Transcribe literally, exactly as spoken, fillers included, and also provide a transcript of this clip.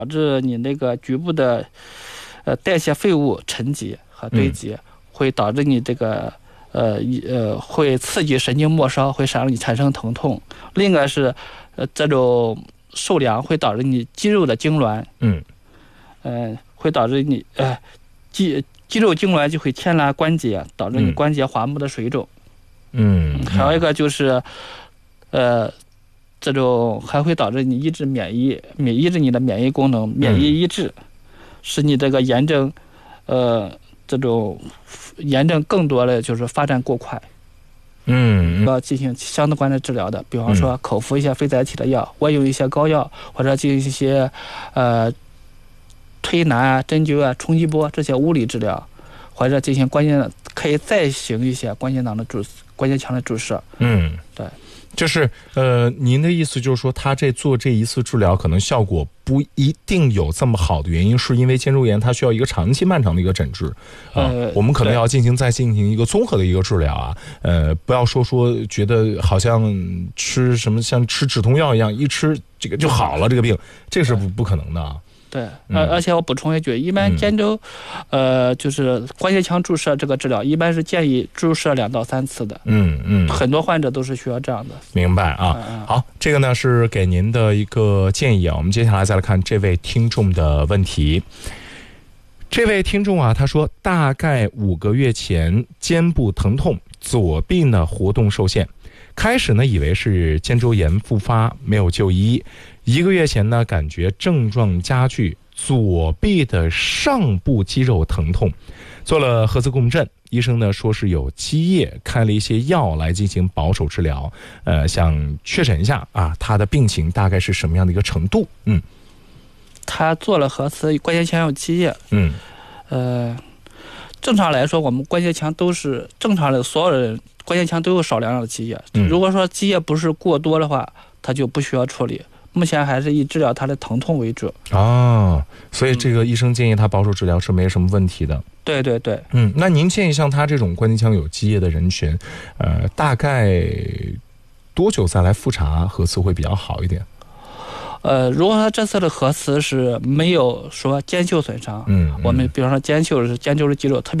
导致你那个局部的呃代谢废物沉积和堆积，嗯、会导致你这个呃呃会刺激神经末梢，会让你产生疼痛。另一个是呃这种受凉会导致你肌肉的痉挛，嗯，呃会导致你呃肌肌肉痉挛就会牵拉关节，导致你关节滑膜的水肿。嗯，嗯还有一个就是呃。这种还会导致你抑制免疫，免抑制你的免疫功能，免疫抑制，嗯、使你这个炎症，呃，这种炎症更多的就是发展过快。嗯，要进行相关的治疗的，比方说口服一些非甾体的药，外用一些膏药，或者进行一些呃推拿啊、针灸啊、冲击波这些物理治疗，或者进行关节可以再行一些关节囊的注关节腔的注射。嗯，对。 就是呃，您的意思就是说，他这做这一次治疗可能效果不一定有这么好的原因，是因为肩周炎它需要一个长期漫长的一个诊治啊、呃，我们可能要进行再进行一个综合的一个治疗啊，呃，不要说说觉得好像吃什么像吃止痛药一样，一吃这个就好了，这个病这是不不可能的啊。 对，而而且我补充一句，一般肩周，嗯、呃，就是关节腔注射这个治疗，一般是建议注射两到三次的。嗯嗯，很多患者都是需要这样的。 明白啊。嗯、好，这个呢是给您的一个建议啊。我们接下来再来看这位听众的问题。这位听众啊，他说大概五个月前肩部疼痛，左臂呢活动受限。开始呢以为是肩周炎复发，没有就医。一个月前呢感觉症状加剧，左臂的上部肌肉疼痛，做了核磁共振，医生呢说是有积液，开了一些药来进行保守治疗。呃，想确诊一下啊，他的病情大概是什么样的一个程度？嗯， 他做了核磁，关节腔有积液。嗯，呃，正常来说，我们关节腔都是正常的，所有人关节腔都有少量的积液。嗯、如果说积液不是过多的话，他就不需要处理。目前还是以治疗他的疼痛为主。 哦，所以这个医生建议他保守治疗是没什么问题的。 对对对。 嗯，那您建议像他这种关节腔有积液的人群，呃，大概多久再来复查核磁会比较好一点？ 呃，如果他这次的核磁是没有说肩袖损伤，嗯，嗯我们比方说肩袖是肩周的肌肉特别